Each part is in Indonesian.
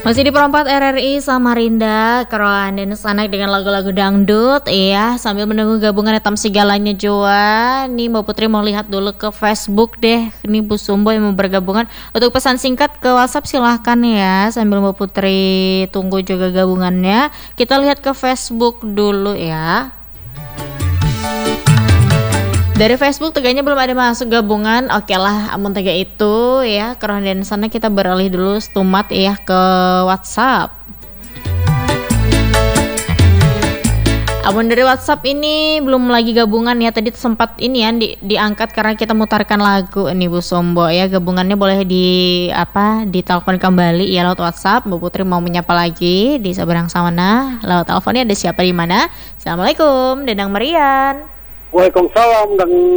Masih di perempat RRI Samarinda, keroan dan sanak dengan lagu-lagu dangdut ya. Sambil menunggu gabungan hitam segalanya Joa. Nih Mbak Putri mau lihat dulu ke Facebook deh. Ini Bu Sumbo yang mau bergabungan. Untuk pesan singkat ke WhatsApp silahkan ya. Sambil Mbak Putri tunggu juga gabungannya, kita lihat ke Facebook dulu ya. Dari Facebook teganya belum ada masuk gabungan. Oke lah, amun tega itu ya. Kerohan dan sana kita beralih dulu stumat ya ke WhatsApp. Amun dari WhatsApp ini belum lagi gabungan ya. Tadi sempat ini ya diangkat karena kita mutarkan lagu ini Bu Sombo ya. Gabungannya boleh ditelepon kembali ya lewat WhatsApp. Bu Putri mau menyapa lagi di Sabarang Sawana. Lewat teleponnya ada siapa di mana? Assalamualaikum, Dedang Marian. Waalaikumsalam,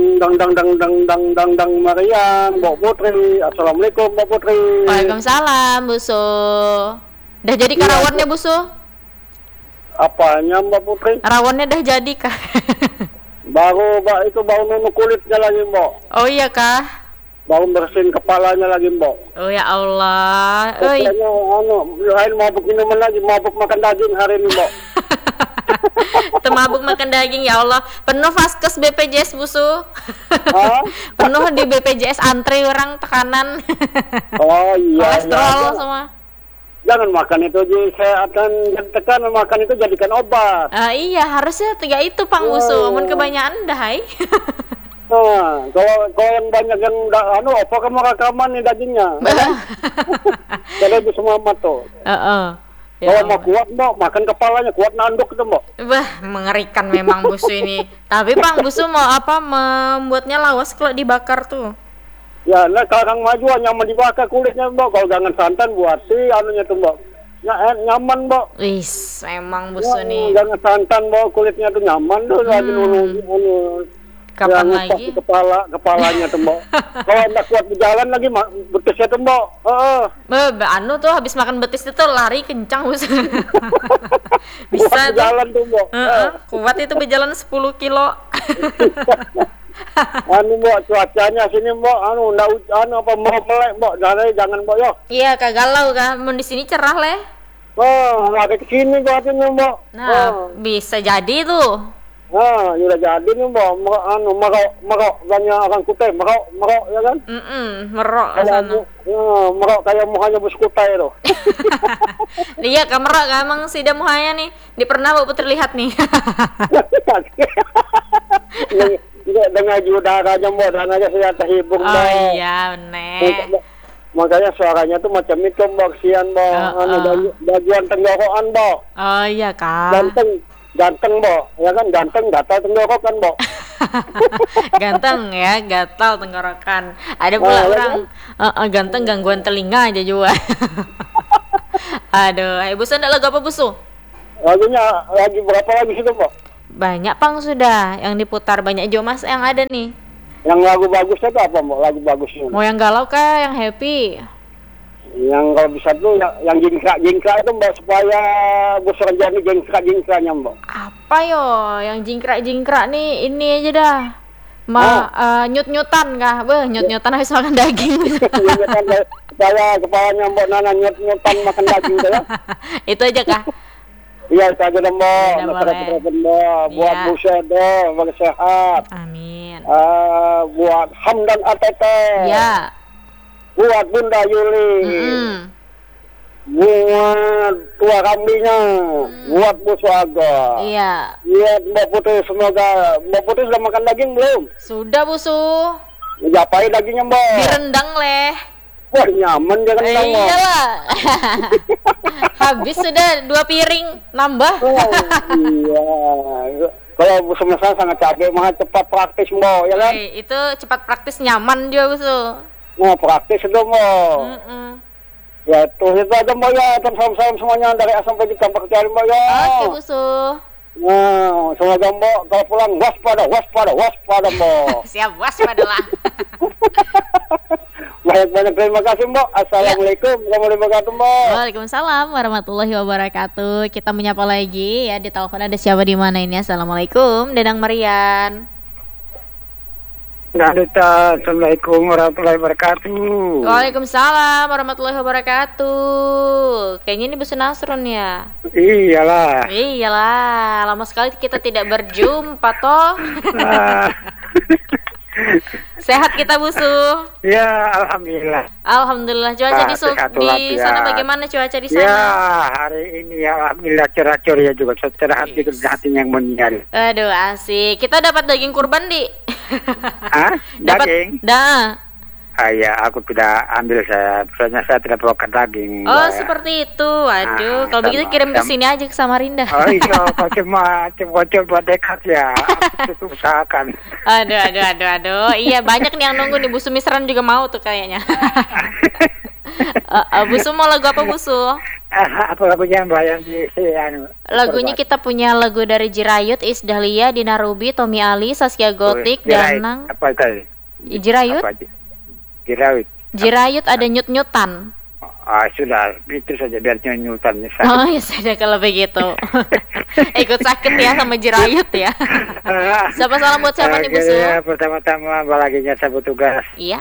dang Marian, Mbak Putri. Assalamualaikum Mbak Putri. Waalaikumsalam Bu Su. Dah jadi kah rawonnya Bu Su? Apanya Mbak Putri? Rawonnya dah jadi kah? baru nunu kulitnya lagi Mbak. Oh iya kah? Baru bersihin kepalanya lagi Mbak. Oh ya Allah. Kayaknya lain mabuk minuman lagi, mabuk makan daging hari ini Mbak. Temabuk makan daging ya Allah. Penuh vaskes BPJS Busu. Penuh di BPJS antri orang tekanan. Oh iya. Kolesterol iya. semua. Jangan makan itu, saya akan tekan makan itu jadikan obat. Iya harusnya tiga itu Pang Busu. Amun kebanyakan dah hai. Nah, kalau yang banyak yang apa kamu rekaman nih dagingnya. Jadi itu semua mat tuh. Ya kalau mau kuat Mbak, makan kepalanya, kuat nanduk itu Mbak. Wah, mengerikan memang Busu ini. Tapi Pang Busu mau apa membuatnya lawas kalau dibakar tuh? Ya, nah kalau maju nyaman dibakar kulitnya Mbak. Kalau jangan santan buat anunya tuh Mbak. Nyaman Mbak. Wis, memang Busu nih. Jangan santan Mbak, kulitnya tuh nyaman tuh lagi nunu. Kapan lagi? Kepalanya tuh Mbak. Kalau nggak kuat berjalan lagi betisnya tuh Mbak. Anu tuh habis makan betis itu lari kencang Bus. Bisa kuat berjalan tuh Mbak. Kuat itu berjalan 10 kilo. Mbak, cuacanya sini Mbak, mau melek Mbak, jangan Mbak yo. Iya, kagalau kah? Mau di sini cerah leh. Lagi kesini cuacanya Mbak. Nah, bisa jadi tuh. Udah jadi nih Mbak, merok banyak orang kutai, merok ya kan? Merok sana. Merok kayak mukanya bus kutai tuh. Iya, merok emang sih dah mukanya nih. Di pernah Bu Putri lihat nih. Dengan udaranya Mbak, dan aja saya terhibur Mbak. Oh iya, bener. Makanya suaranya tuh macam itu Mbak, kesian Mbak. Bagian tenggorokan Mbak. Oh iya Kak. Ganteng Mbak, ya kan ganteng gatal tenggorokan Mbak. Ganteng ya, gatal tenggorokan. Ada pula orang ganteng gangguan telinga aja juga. Aduh, Ibu Su lagu apa Busu? Lagunya lagi berapa lagi situ Mbak? Banyak Pang sudah yang diputar, banyak juga Mas yang ada nih. Yang lagu bagusnya itu apa Mbak? Lagu bagusnya? Mau yang galau kah, yang happy? Yang kalau bisa tuh yang jingkrak itu Mbak, supaya bus renjani jingkraknya Mbak. Apa yo yang jingkrak nih, ini aja dah. Nyut-nyutan kah? Nyut-nyutan habis makan daging. Kepalanya Mbak Nana nyut-nyutan makan daging ya. Itu aja kah? Iya, itu aja Mbak. Mbak. Buat Bu Sedo, bagi sehat. Amin. Buat Hamdan Atete. Ya. Buat Bunda Yuli, buat tua kambingnya, buat Bu Suaga. Iya. Buat Mbak Putri, semoga Mbak Putri sudah makan daging belum? Sudah Busu. Diapain dagingnya Mbak? Direndang leh. Wah nyaman dia rendang Mbak. Iyalah. Habis sudah 2 piring nambah. Iya. Kalau Bu Semesa sangat cabai, mah cepat praktis Mbak, ya kan? Itu cepat praktis, nyaman juga Busu. Praktis itu Mbak. Ya tuh itu aja Mbak ya. Salam-salam semuanya dari A sampai di Kampung Cari Mbak ya. Oke Busu. Semoga Mbak kalau pulang waspada Mbak. Siap, waspada lah. Banyak terima kasih Mbak. Assalamualaikum warahmatullahi wabarakatuh Mbak. Waalaikumsalam warahmatullahi wabarakatuh. Kita menyapa lagi ya, di telepon ada siapa di mana ini? Assalamualaikum, Dedang Marian. Assalamualaikum warahmatullahi wabarakatuh. Waalaikumsalam warahmatullahi wabarakatuh. Kayaknya ini Bu Nasrun ya. Iyalah. Iyalah, lama sekali kita tidak berjumpa toh. Sehat kita Busu? Ya, alhamdulillah. Alhamdulillah. Cuaca di sana bagaimana cuaca di sana? Ya, hari ini ya alhamdulillah cerah ya juga, cerah hati yang menyinari. Aduh, asik. Kita dapat daging kurban, Di. Hah? Daging? Ya, aku tidak ambil, soalnya saya tidak bawa daging. Oh, seperti itu. Waduh, kalau begitu kirim ke sini aja ke Samarinda. Oh iya, macam buat dekat ya. Aku usahakan. Aduh. Iya, banyak nih yang nunggu nih. Busu Misran juga mau tuh kayaknya. Busu mau lagu apa, Busu? Apa lagunya Mbak yang di Lagunya kita punya lagu dari Jirayut, Is Dahlia, Dina Ruby, Tommy Ali, Saskia Gotik, Danang. Apa itu? Jirayut? Jirayut ada nyut-nyutan. Sudah, itu saja biar nyutan. Oh ya sudah kalau begitu. Ikut sakit ya sama Jirayut ya. Siapa salam buat siapa nih Busu? Pertama-tama balaginya sabut tugas. Iya.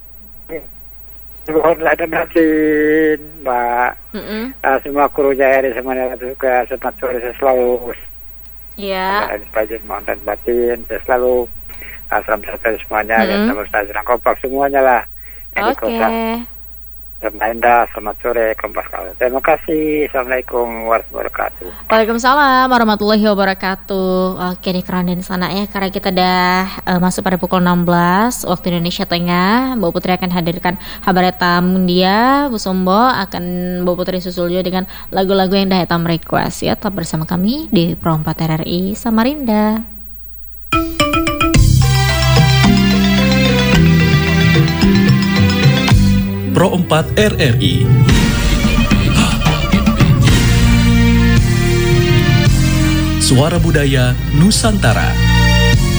Mohon ada batin, Mbak. Semua kru Jayari semuanya juga selamat sore selalu. Iya. Batin mohon dan batin selalu. Salam sejahtera semuanya, dan selamat kompak semuanya lah. Oke. Selamat sore kompas kalian. Terima kasih. Assalamualaikum warahmatullahi wabarakatuh. Waalaikumsalam warahmatullahi wabarakatuh. Oke nih keren di sana ya, karena kita udah masuk pada pukul 16 waktu Indonesia Tengah. Mbak Putri akan hadirkan kabar tamu dia. Bu Sombo akan Mbak Putri susul juga dengan lagu-lagu yang dah hitam request ya. Tetap bersama kami di Pro 4 RRI Samarinda. Pro 4 RRI Suara Budaya Nusantara.